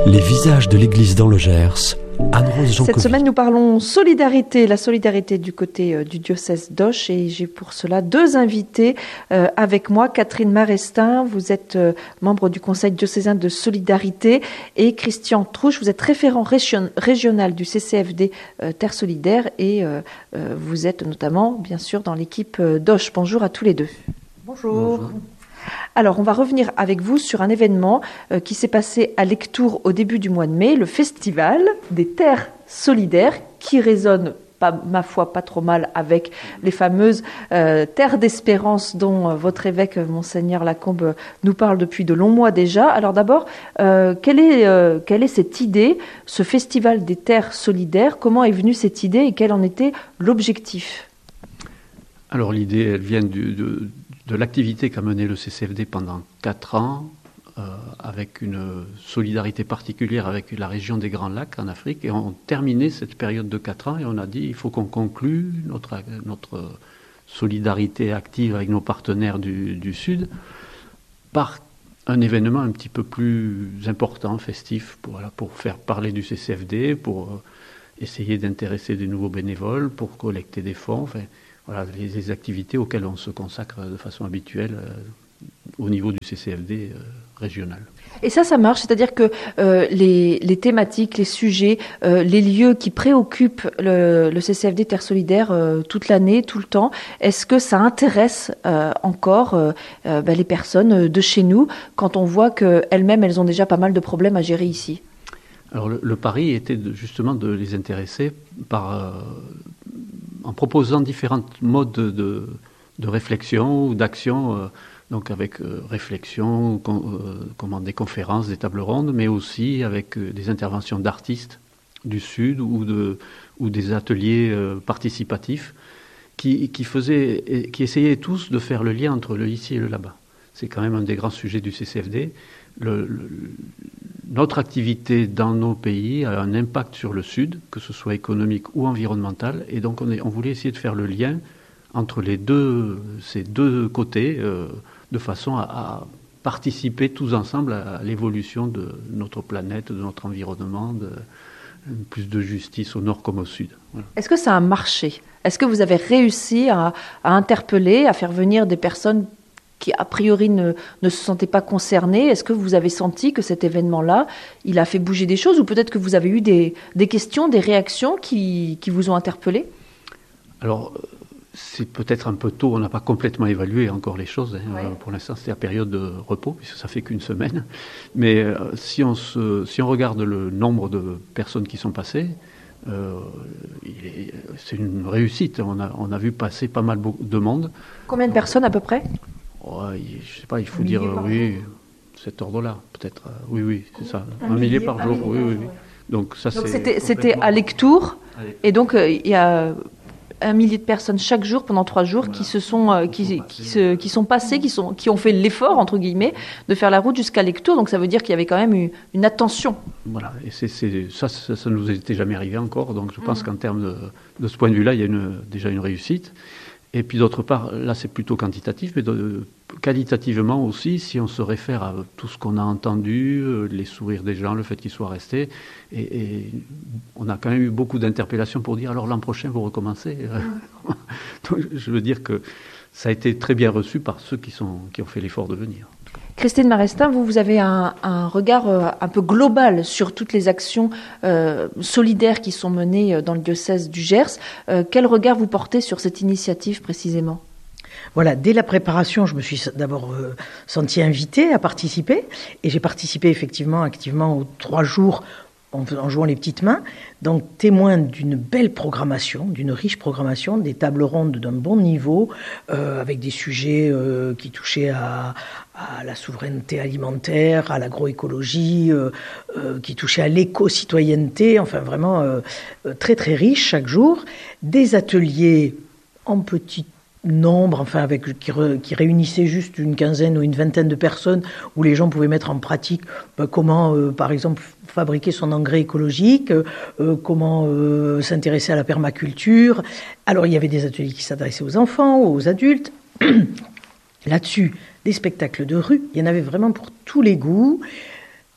Les visages de l'Église dans le Gers. Anne-Rose Jancovic. Cette semaine, nous parlons solidarité, la solidarité du côté du diocèse d'Auch, et j'ai pour cela deux invités avec moi. Catherine Marestin, vous êtes membre du Conseil diocésain de solidarité, et Christian Trouche, vous êtes référent régional du CCFD Terre Solidaire, et vous êtes notamment, bien sûr, dans l'équipe d'Auch. Bonjour à tous les deux. Bonjour. Bonjour. Alors, on va revenir avec vous sur un événement qui s'est passé à Lectoure au début du mois de mai, le Festival des Terres Solidaires, qui résonne, ma foi, pas trop mal avec les fameuses terres d'espérance dont votre évêque, Monseigneur Lacombe, nous parle depuis de longs mois déjà. Alors d'abord, quelle est cette idée, ce Festival des Terres Solidaires? Comment est venue cette idée et quel en était l'objectif? Alors l'idée, elle vient de l'activité qu'a menée le CCFD pendant 4 ans, avec une solidarité particulière avec la région des Grands Lacs en Afrique. Et on terminait cette période de 4 ans et on a dit il faut qu'on conclue notre solidarité active avec nos partenaires du Sud par un événement un petit peu plus important, festif, pour faire parler du CCFD, pour essayer d'intéresser des nouveaux bénévoles, pour collecter des fonds. Enfin, voilà les activités auxquelles on se consacre de façon habituelle au niveau du CCFD régional. Et ça marche, c'est-à-dire que les thématiques, les sujets, les lieux qui préoccupent le CCFD Terre Solidaire toute l'année, tout le temps, est-ce que ça intéresse encore les personnes de chez nous quand on voit qu'elles-mêmes, elles ont déjà pas mal de problèmes à gérer ici? Alors le pari était justement de les intéresser en proposant différents modes de réflexion ou d'action, donc avec réflexion, des conférences, des tables rondes, mais aussi avec des interventions d'artistes du Sud ou des ateliers participatifs qui essayaient tous de faire le lien entre le ici et le là-bas. C'est quand même un des grands sujets du CCFD. Notre activité dans nos pays a un impact sur le Sud, que ce soit économique ou environnemental, et donc on voulait essayer de faire le lien entre ces deux côtés, de façon à participer tous ensemble à l'évolution de notre planète, de notre environnement, plus de justice au nord comme au sud. Voilà. Est-ce que ça a marché? Est-ce que vous avez réussi à interpeller, à faire venir des personnes qui a priori ne se sentaient pas concernés? Est-ce que vous avez senti que cet événement-là, il a fait bouger des choses, ou peut-être que vous avez eu des questions, des réactions qui vous ont interpellé? Alors, c'est peut-être un peu tôt, on n'a pas complètement évalué encore les choses. Hein. Ouais. Pour l'instant, c'est la période de repos, puisque ça fait qu'une semaine. Mais si on regarde le nombre de personnes qui sont passées, c'est une réussite. On a vu passer pas mal de monde. Combien de personnes à peu près? Je ne sais pas, il faut dire cet ordre-là, peut-être. Oui, c'est ça. Un millier par jour, oui. Donc c'était à Lectoure, et donc il y a 1 millier de personnes chaque jour pendant 3 jours, voilà, qui sont passées, qui ont fait l'effort entre guillemets de faire la route jusqu'à Lectoure. Donc ça veut dire qu'il y avait quand même une attention. Voilà, et ça nous était jamais arrivé encore. Donc je pense qu'en termes de ce point de vue-là, il y a déjà une réussite. Et puis d'autre part, là c'est plutôt quantitatif, mais qualitativement aussi, si on se réfère à tout ce qu'on a entendu, les sourires des gens, le fait qu'ils soient restés, et on a quand même eu beaucoup d'interpellations pour dire alors l'an prochain vous recommencez. Donc je veux dire que ça a été très bien reçu par ceux qui ont fait l'effort de venir. Christine Marestin, vous avez un regard un peu global sur toutes les actions solidaires qui sont menées dans le diocèse du Gers. Quel regard vous portez sur cette initiative précisément ? Voilà, dès la préparation, je me suis d'abord sentie invitée à participer, et j'ai participé effectivement activement aux 3 jours en jouant les petites mains, donc témoin d'une belle programmation, d'une riche programmation, des tables rondes d'un bon niveau, avec des sujets qui touchaient à la souveraineté alimentaire, à l'agroécologie, qui touchaient à l'éco-citoyenneté, enfin vraiment très très riche chaque jour, des ateliers en petit nombre, enfin qui réunissait juste une quinzaine ou une vingtaine de personnes, où les gens pouvaient mettre en pratique comment, par exemple, fabriquer son engrais écologique, comment s'intéresser à la permaculture. Alors il y avait des ateliers qui s'adressaient aux enfants, aux adultes. Là-dessus, des spectacles de rue, il y en avait vraiment pour tous les goûts.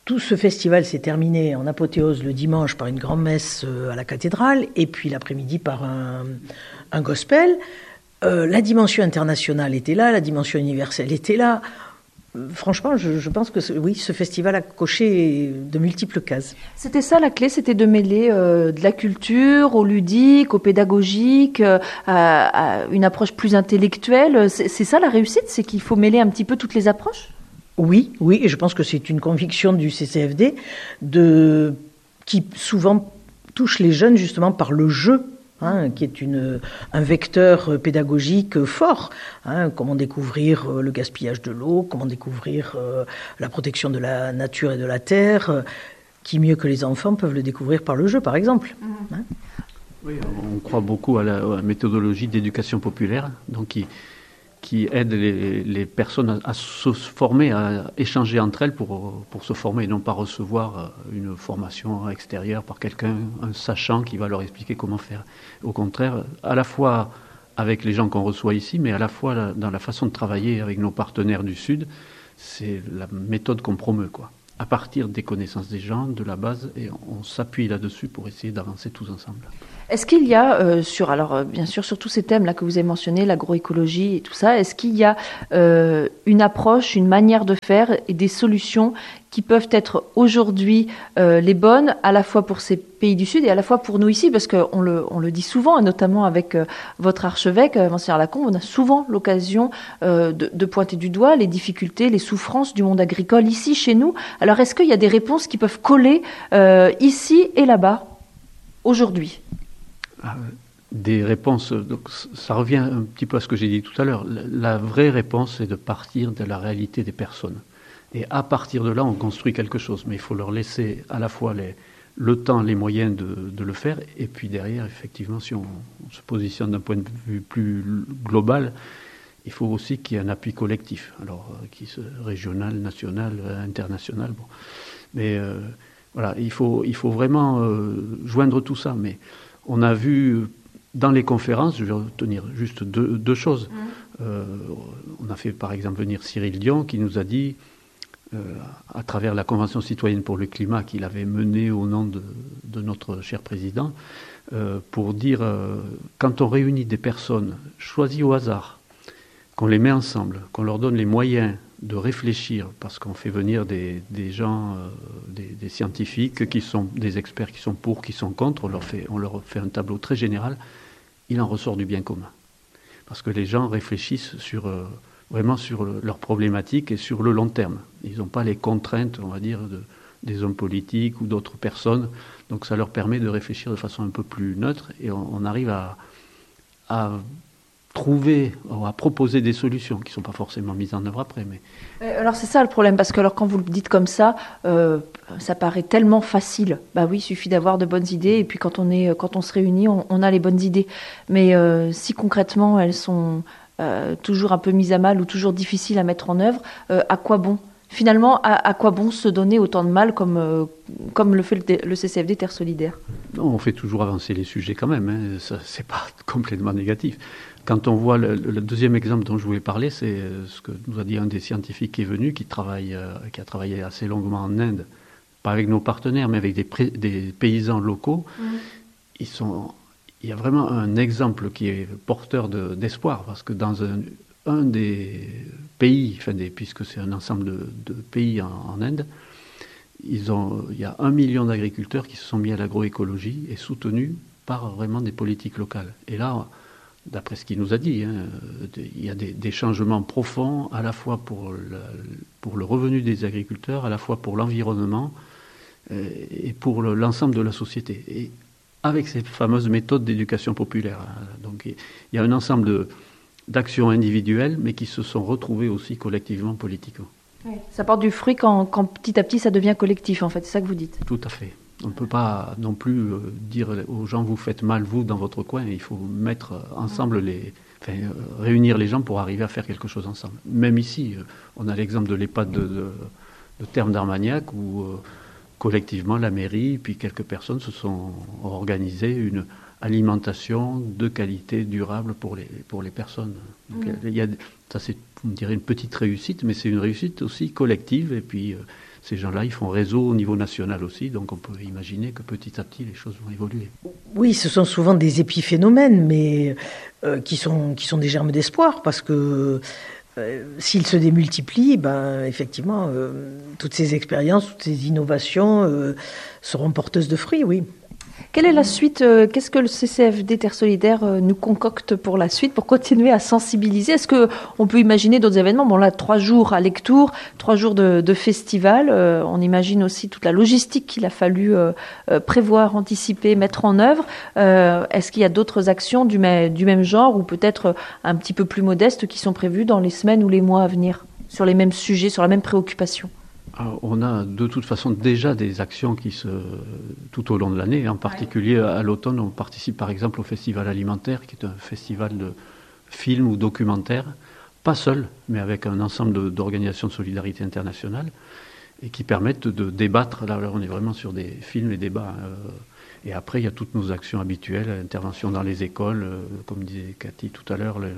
Tout ce festival s'est terminé en apothéose le dimanche par une grande messe à la cathédrale et puis l'après-midi par un gospel. La dimension internationale était là, la dimension universelle était là. Franchement, je pense que oui, ce festival a coché de multiples cases. C'était ça la clé, c'était de mêler de la culture au ludique, au pédagogique, à une approche plus intellectuelle. C'est ça la réussite, c'est qu'il faut mêler un petit peu toutes les approches ? Oui, et je pense que c'est une conviction du CCFD qui souvent touche les jeunes justement par le jeu. Qui est un vecteur pédagogique fort. Comment découvrir le gaspillage de l'eau, comment découvrir la protection de la nature et de la terre, qui mieux que les enfants peuvent le découvrir par le jeu, par exemple. Oui, on croit beaucoup à la méthodologie d'éducation populaire, donc qui aide les personnes à se former, à échanger entre elles pour se former et non pas recevoir une formation extérieure par quelqu'un, un sachant qui va leur expliquer comment faire. Au contraire, à la fois avec les gens qu'on reçoit ici, mais à la fois dans la façon de travailler avec nos partenaires du Sud, c'est la méthode qu'on promeut, quoi. À partir des connaissances des gens, de la base, et on s'appuie là-dessus pour essayer d'avancer tous ensemble. Est-ce qu'il y a, bien sûr, sur tous ces thèmes-là que vous avez mentionnés, l'agroécologie et tout ça, est-ce qu'il y a une approche, une manière de faire et des solutions qui peuvent être aujourd'hui les bonnes, à la fois pour ces pays du Sud et à la fois pour nous ici, parce qu'on le dit souvent, et notamment avec votre archevêque, Monseigneur Lacombe, on a souvent l'occasion de pointer du doigt les difficultés, les souffrances du monde agricole ici, chez nous. Alors, est-ce qu'il y a des réponses qui peuvent coller ici et là-bas, aujourd'hui ? Des réponses, donc ça revient un petit peu à ce que j'ai dit tout à l'heure. La vraie réponse, c'est de partir de la réalité des personnes. Et à partir de là, on construit quelque chose. Mais il faut leur laisser à la fois le temps, les moyens de le faire. Et puis derrière, effectivement, si on se positionne d'un point de vue plus global, il faut aussi qu'il y ait un appui collectif. Alors, régional, national, international. Bon. Mais voilà, il faut vraiment joindre tout ça. Mais on a vu dans les conférences, je vais retenir juste deux choses. On a fait par exemple venir Cyril Dion qui nous a dit, à travers la Convention citoyenne pour le climat qu'il avait menée au nom de notre cher président, pour dire, quand on réunit des personnes choisies au hasard, qu'on les met ensemble, qu'on leur donne les moyens de réfléchir, parce qu'on fait venir des gens, des scientifiques qui sont des experts, qui sont pour, qui sont contre, on leur fait un tableau très général, il en ressort du bien commun. Parce que les gens réfléchissent vraiment sur leurs problématiques et sur le long terme. Ils n'ont pas les contraintes, on va dire, des hommes politiques ou d'autres personnes, donc ça leur permet de réfléchir de façon un peu plus neutre, et on arrive à trouver, à proposer des solutions qui ne sont pas forcément mises en œuvre après. Mais... Alors c'est ça le problème, parce que alors, quand vous le dites comme ça paraît tellement facile. Bah oui, il suffit d'avoir de bonnes idées, et puis quand on se réunit, on a les bonnes idées. Mais si concrètement elles sont toujours un peu mises à mal ou toujours difficiles à mettre en œuvre, à quoi bon ? Finalement, à quoi bon se donner autant de mal comme le fait le CCFD Terre Solidaire ? Non, on fait toujours avancer les sujets quand même, hein. Ça, c'est pas complètement négatif. Quand on voit le deuxième exemple dont je voulais parler, c'est ce que nous a dit un des scientifiques qui est venu, qui a travaillé assez longuement en Inde, pas avec nos partenaires, mais avec des paysans locaux. Il y a vraiment un exemple qui est porteur d'espoir, parce que dans un des pays, puisque c'est un ensemble de pays en Inde, il y a 1 million d'agriculteurs qui se sont mis à l'agroécologie et soutenus par vraiment des politiques locales. Et là, d'après ce qu'il nous a dit, il y a des changements profonds, à la fois pour le revenu des agriculteurs, à la fois pour l'environnement et pour l'ensemble de la société. Et avec ces fameuses méthodes d'éducation populaire. Donc il y a un ensemble d'actions individuelles, mais qui se sont retrouvées aussi collectivement, politiquement. Oui. Ça porte du fruit quand petit à petit ça devient collectif, en fait, c'est ça que vous dites. Tout à fait. On ne peut pas non plus dire aux gens, vous faites mal, vous, dans votre coin. Il faut mettre ensemble réunir les gens pour arriver à faire quelque chose ensemble. Même ici, on a l'exemple de l'EHPAD de Terme d'Armagnac, où collectivement, la mairie, puis quelques personnes se sont organisées une alimentation de qualité durable pour les personnes. Donc, ça, c'est, on dirait, une petite réussite, mais c'est une réussite aussi collective, et puis Ces gens-là, ils font réseau au niveau national aussi, donc on peut imaginer que petit à petit, les choses vont évoluer. Oui, ce sont souvent des épiphénomènes, mais qui sont des germes d'espoir, parce que s'ils se démultiplient, effectivement, toutes ces expériences, toutes ces innovations seront porteuses de fruits, oui. Quelle est la suite? Qu'est-ce que le CCFD Terre Solidaire nous concocte pour la suite, pour continuer à sensibiliser? Est-ce qu'on peut imaginer d'autres événements? Bon, là, 3 jours à Lectoure, 3 jours de festival. On imagine aussi toute la logistique qu'il a fallu prévoir, anticiper, mettre en œuvre. Est-ce qu'il y a d'autres actions du même genre ou peut-être un petit peu plus modestes qui sont prévues dans les semaines ou les mois à venir sur les mêmes sujets, sur la même préoccupation? Alors, on a de toute façon déjà des actions tout au long de l'année. En particulier à l'automne, on participe par exemple au Festival alimentaire, qui est un festival de films ou documentaires, pas seul, mais avec un ensemble d'organisations de solidarité internationale, et qui permettent de débattre. Là, on est vraiment sur des films et débats. Et après, il y a toutes nos actions habituelles, intervention dans les écoles, comme disait Cathy tout à l'heure,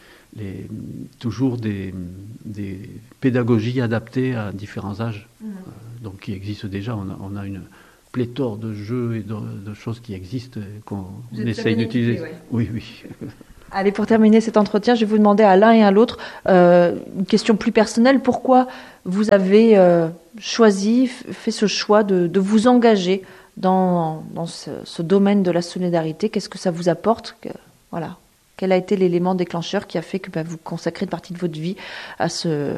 toujours des pédagogies adaptées à différents âges, donc qui existent déjà. On a une pléthore de jeux et de choses qui existent qu'on essaye d'utiliser. Oui. Allez, pour terminer cet entretien, je vais vous demander à l'un et à l'autre une question plus personnelle. Pourquoi vous avez fait ce choix de vous engager dans ce domaine de la solidarité? Qu'est-ce que ça vous apporte? Voilà. Quel a été l'élément déclencheur qui a fait que vous consacrez une partie de votre vie à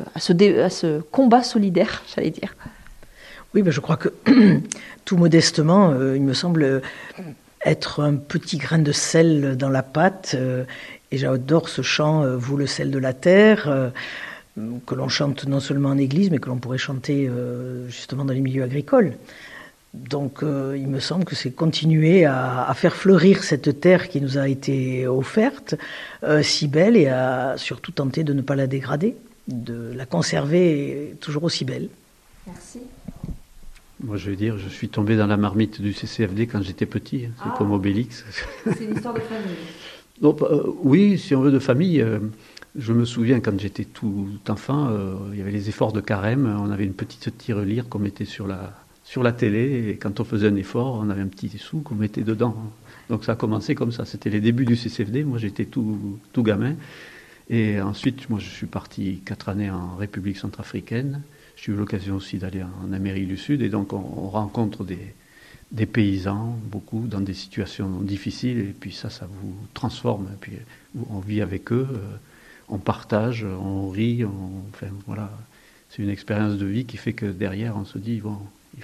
ce combat solidaire, j'allais dire? Oui, je crois que tout modestement, il me semble être un petit grain de sel dans la pâte. Et j'adore ce chant « Vous le sel de la terre », que l'on chante non seulement en église, mais que l'on pourrait chanter justement dans les milieux agricoles. Donc il me semble que c'est continuer à faire fleurir cette terre qui nous a été offerte, si belle, et à surtout tenter de ne pas la dégrader, de la conserver toujours aussi belle. Merci. Moi je veux dire, je suis tombé dans la marmite du CCFD quand j'étais petit, c'est comme Obélix. C'est une histoire de famille. Donc, oui, si on veut de famille, je me souviens quand j'étais tout enfant, il y avait les efforts de carême, on avait une petite tirelire qu'on mettait sur la télé, et quand on faisait un effort, on avait un petit sou qu'on mettait dedans. Donc ça a commencé comme ça, c'était les débuts du CCFD, moi j'étais tout gamin. Et ensuite, moi je suis parti 4 années en République centrafricaine, j'ai eu l'occasion aussi d'aller en Amérique du Sud, et donc on rencontre des paysans, beaucoup, dans des situations difficiles, et puis ça vous transforme, et puis on vit avec eux, on partage, on rit, enfin voilà, c'est une expérience de vie qui fait que derrière on se dit, bon, il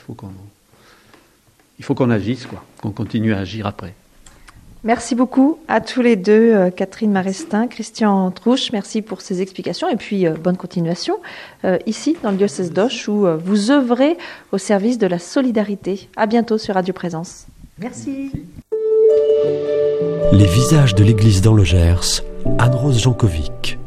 faut qu'on agisse, qu'on continue à agir après. Merci beaucoup à tous les deux, Catherine Marestin, Christian Trouche. Merci pour ces explications et puis bonne continuation ici dans le diocèse d'Auch où vous œuvrez au service de la solidarité. À bientôt sur Radio Présence. Merci. Les visages de l'Église dans le Gers, Anne-Rose Jankovic.